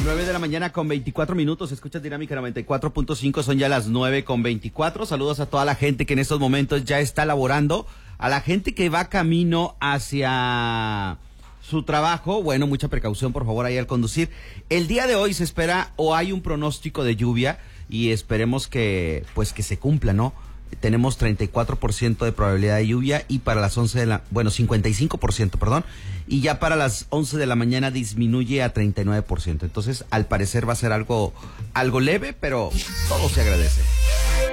9 de la mañana con 24 minutos, escuchas Dinámica 94.5, son ya las 9 con 24. Saludos a toda la gente que en estos momentos ya está laborando, a la gente que va camino hacia su trabajo. Bueno, mucha precaución por favor ahí al conducir. El día de hoy se espera o hay un pronóstico de lluvia y esperemos que se cumpla, ¿no? Tenemos 34% de probabilidad de lluvia y para las 55%, perdón, y ya para las 11 de la mañana disminuye a 39%. Entonces, al parecer va a ser algo leve, pero todo se agradece.